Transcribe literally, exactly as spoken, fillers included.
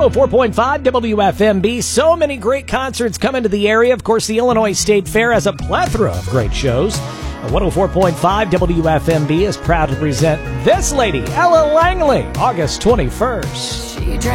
oh four point five W F M B. So many great concerts coming to the area. Of course, the Illinois State Fair has a plethora of great shows. one oh four point five W F M B is proud to present this lady, Ella Langley, August twenty-first. She drank